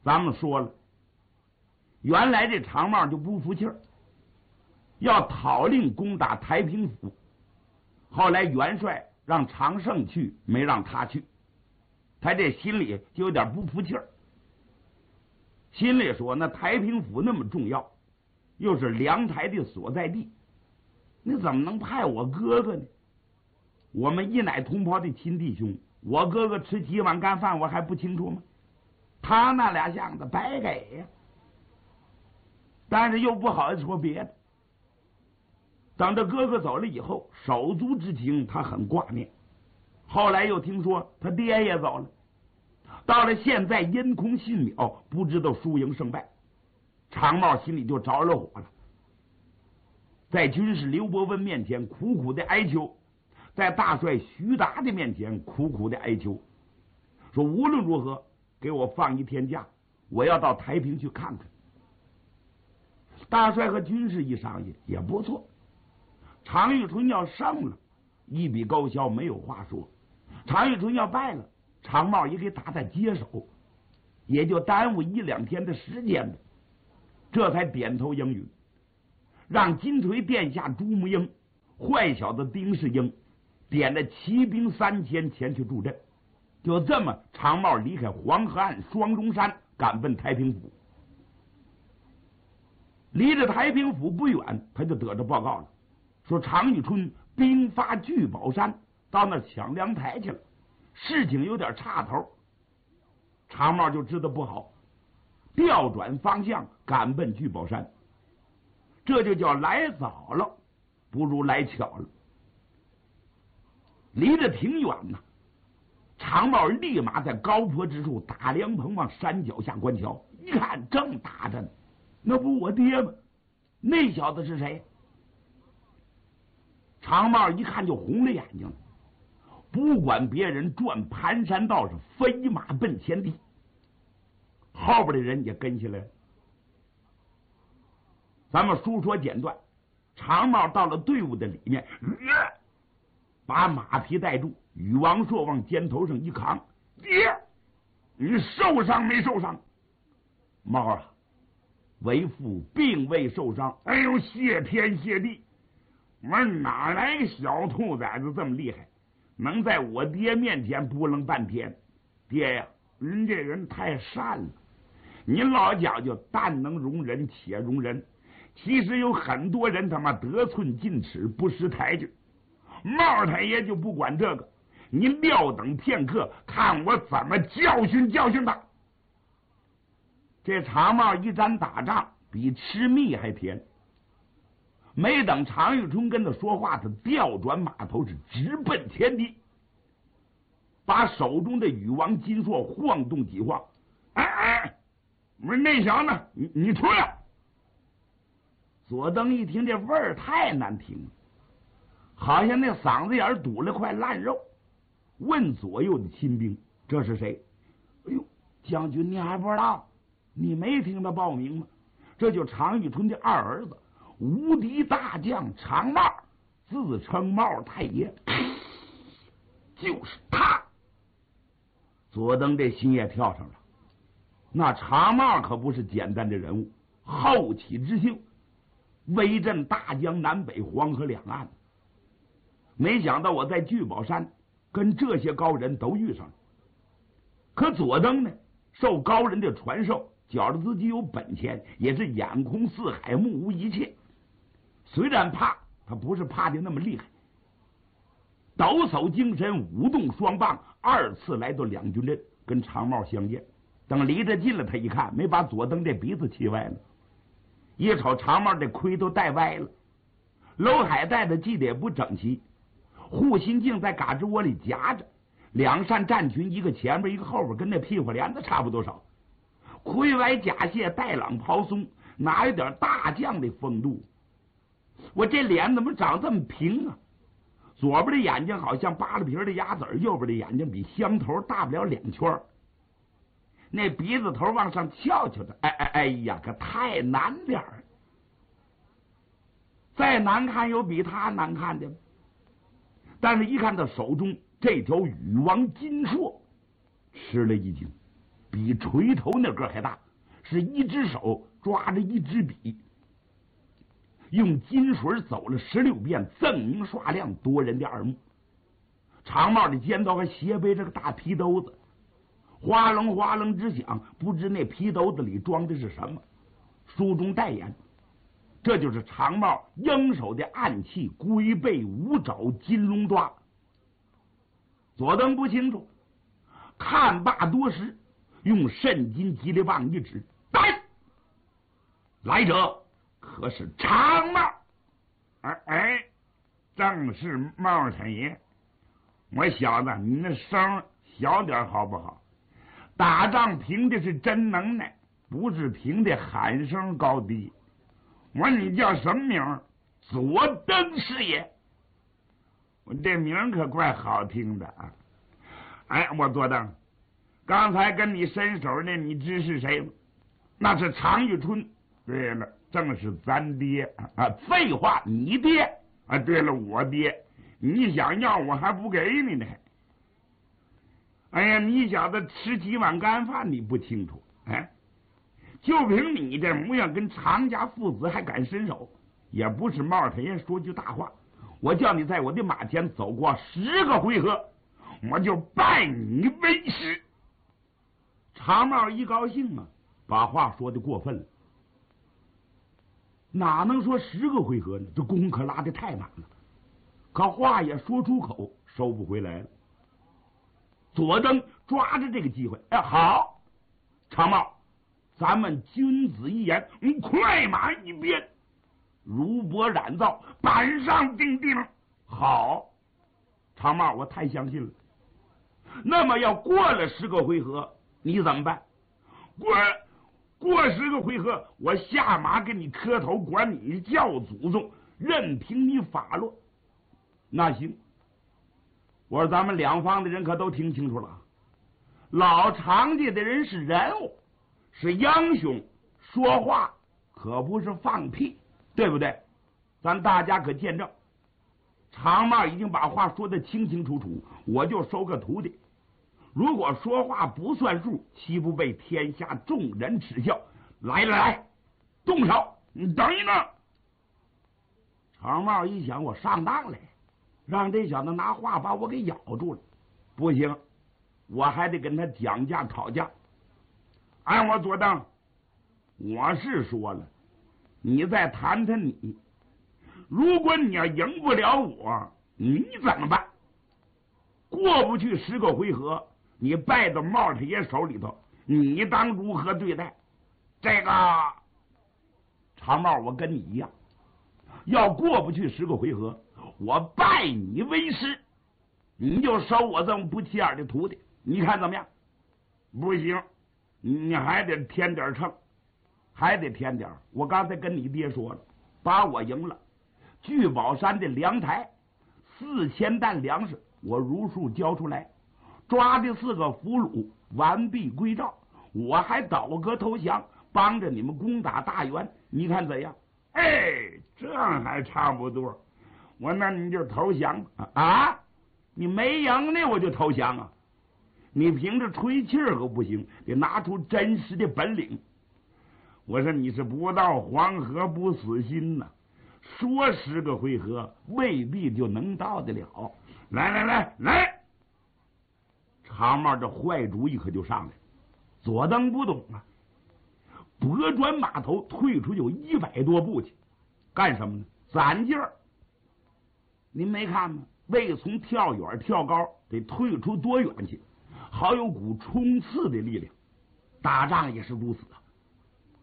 咱们说了，原来这常茂就不服气儿，要讨令攻打太平府。后来元帅让常胜去，没让他去，他这心里就有点不服气儿，心里说：那太平府那么重要，又是梁台的所在地，你怎么能派我哥哥呢？我们一奶同胞的亲弟兄，我哥哥吃几碗干饭我还不清楚吗？他那俩箱子白给呀。但是又不好说别的。等着哥哥走了以后，手足之情他很挂念。后来又听说他爹也走了，到了现在因空信渺，不知道输赢胜败，常茂心里就着了火了，在军师刘伯温面前苦苦的哀求，在大帅徐达的面前苦苦的哀求，说无论如何给我放一天假，我要到太平去看看。大帅和军师一商议，也不错。常遇春要胜了，一笔勾销，没有话说；常遇春要败了，常茂也给打他接手，也就耽误一两天的时间了。这才点头应允，让金锤殿下朱木英、坏小子丁世英点了骑兵3000前去助阵。就这么，常茂离开黄河岸双钟山，赶奔太平府。离着太平府不远，他就得着报告了，说常遇春兵发聚宝山，到那抢粮台去了，事情有点岔头。常茂就知道不好，调转方向赶奔聚宝山。这就叫来早了不如来巧了。离得挺远呢，常茂立马在高坡之处打凉棚往山脚下观瞧，一看正打着呢，那不我爹吗？那小子是谁？常茂一看就红了眼睛了，不管别人，转盘山道上飞马奔前地，后边的人也跟下来了。咱们书说简短，常茂到了队伍的里面，把马匹带住，禹王朔往肩头上一扛：“爹，你受伤没受伤？”茂啊，为父并未受伤。哎呦，谢天谢地！我说哪来个小兔崽子这么厉害，能在我爹面前扑棱半天？爹呀，您这人太善了，您老讲究但能容人且容人，其实有很多人他妈得寸进尺，不识抬举。茂太爷就不管这个，您撂等片刻，看我怎么教训教训他。这常茂一沾打仗比吃蜜还甜，没等常遇春跟他说话，他调转马头是直奔前敌，把手中的禹王金硕晃动几晃。哎，我说那小子，你出来！左登一听这味儿太难听了，好像那嗓子眼堵了块烂肉，问左右的亲兵：“这是谁？”“哎呦，将军你还不知道？你没听他报名吗？这就常遇春的二儿子，无敌大将常茂，自称茂太爷。”就是他。左登这心也跳上了，那常茂可不是简单的人物，后起之秀，威震大江南北、黄河两岸。没想到我在聚宝山跟这些高人都遇上了。可左登呢，受高人的传授，觉得自己有本钱，也是眼空四海，目无一切。虽然怕，他不是怕的那么厉害。抖擞精神，舞动双棒，二次来到两军阵，跟常茂相见。等离着近了，他一看，没把左登这鼻子气歪了。一瞅常茂这盔都戴歪了，楼海带的系得也不整齐，护心镜在嘎吱窝里夹着，两扇战裙，一个前边一个后边，跟那屁股帘子差不多少。盔歪甲卸，带朗袍松，哪有点大将的风度？我这脸怎么长这么平啊？左边的眼睛好像扒了皮的鸭子，右边的眼睛比香头大不了2圈，那鼻子头往上翘翘的，哎呀，可太难点儿。再难看有比他难看的吗？但是一看他手中这条禹王金硕，吃了一惊， 比锤头那个还大，是一只手抓着一支笔，用金水走了16遍，锃明刷亮，夺人的耳目。长帽的尖刀还斜背着个大皮兜子，哗楞哗楞直响，不知那皮兜子里装的是什么。书中代言，这就是长帽应手的暗器——龟背五爪金龙抓。左登不清楚，看罢多时，用肾金吉利棒一指：“来者可是长帽？” 哎，正是帽太爷。我小子，你那声小点好不好？打仗凭的是真能耐，不是凭的喊声高低。我说你叫什么名？左登师爷。我这名可怪好听的啊！哎，我左登，刚才跟你伸手那，你知是谁吗？那是常遇春。对了，正是咱爹啊！ 废话，你爹啊！对了，我爹。你想要我还不给你呢。哎呀，你小子吃几碗干饭你不清楚？哎，就凭你这模样，跟常家父子还敢伸手？也不是帽太爷说句大话，我叫你在我的马前走过10个回合，我就拜你为师。 长帽一高兴啊，把话说的过分了，哪能说10个回合呢？这功可拉得太满了。可话也说出口，收不回来了。左登抓着这个机会，哎，好，长帽，咱们君子一言，快马一鞭，如柏染皂，板上钉钉。好，长帽，我太相信了。那么要过了10个回合，你怎么办？ 过10个回合，我下马给你磕头，管你叫祖宗，任凭你发落。 那行，我说咱们两方的人可都听清楚了，老常家的人是人物，是英雄，说话可不是放屁，对不对？咱大家可见证，长帽已经把话说得清清楚楚，我就收个徒弟。如果说话不算数，岂不被天下众人耻笑？来，动手！ 你等一等。 长帽一想，我上当了。让这小子拿话把我给咬住了，不行，我还得跟他讲价讨价。 按我左登，我是说了，你再谈谈你。如果你要赢不了我，你怎么办？过不去10个回合，你败到帽太爷手里头，你当如何对待？这个长帽，我跟你一样，要过不去10个回合，我拜你为师，你就收我这么不起眼的徒弟，你看怎么样？ 不行，你还得添点秤， 还得添点。我刚才跟你爹说了，把我赢了，聚宝山的粮台4000担粮食，我如数交出来，抓的4个俘虏完璧归赵，我还倒戈投降，帮着你们攻打大元，你看怎样？ 哎，这还差不多。我那你就投降吧。 啊，你没赢呢我就投降啊？你凭着吹气儿可不行，得拿出真实的本领。 我说你是不到黄河不死心呐，说10个回合未必就能到得了。来， 长帽这坏主意可就上来了。左登不懂啊，拨转马头退出有100多步去，干什么呢？攒劲儿。您没看吗？为从跳远跳高，得退出多远去，好有股冲刺的力量。打仗也是如此啊，